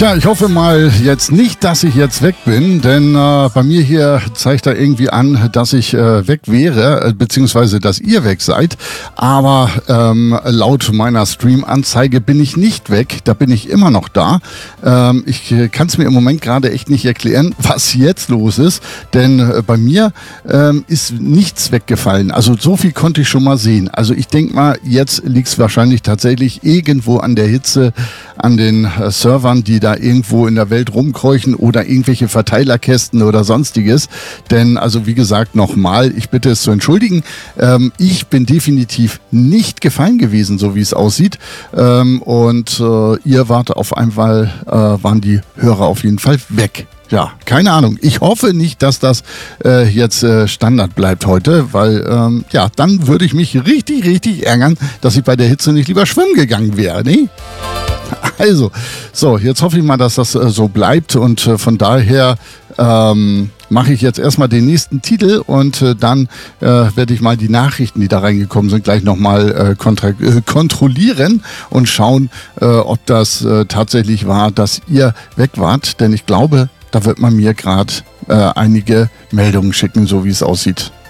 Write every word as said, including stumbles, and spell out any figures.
Tja, ich hoffe mal jetzt nicht, dass ich jetzt weg bin, denn äh, bei mir hier zeigt er irgendwie an, dass ich äh, weg wäre, äh, beziehungsweise dass ihr weg seid. Aber ähm, laut meiner Stream-Anzeige bin ich nicht weg, da bin ich immer noch da. Ähm, ich äh, kann es mir im Moment gerade echt nicht erklären, was jetzt los ist, denn äh, bei mir ähm, ist nichts weggefallen. Also so viel konnte ich schon mal sehen. Also ich denke mal, jetzt liegt es wahrscheinlich tatsächlich irgendwo an der Hitze, an den äh, Servern, die da irgendwo in der Welt rumkreuchen oder irgendwelche Verteilerkästen oder sonstiges. Denn, also wie gesagt, nochmal, ich bitte es zu entschuldigen, ähm, ich bin definitiv nicht gefallen gewesen, so wie es aussieht. Ähm, und äh, ihr wart auf einmal, äh, waren die Hörer auf jeden Fall weg. Ja, keine Ahnung. Ich hoffe nicht, dass das äh, jetzt äh, Standard bleibt heute, weil ähm, ja, dann würde ich mich richtig, richtig ärgern, dass ich bei der Hitze nicht lieber schwimmen gegangen wäre, ne? Also, so, jetzt hoffe ich mal, dass das äh, so bleibt und äh, von daher ähm, mache ich jetzt erstmal den nächsten Titel und äh, dann äh, werde ich mal die Nachrichten, die da reingekommen sind, gleich nochmal äh, kontra- äh, kontrollieren und schauen, äh, ob das äh, tatsächlich war, dass ihr weg wart, denn ich glaube, da wird man mir gerade äh, einige Meldungen schicken, so wie es aussieht.